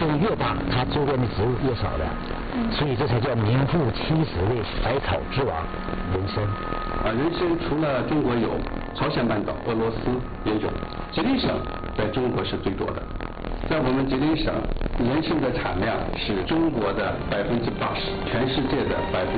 重越大，它周边的植物越少的，所以这才叫名副其实的百草之王人参。 人参除了中国有，朝鲜半岛、俄罗斯也有，吉林省在中国是最多的。在我们吉林省，人参的产量是中国的80%，全世界的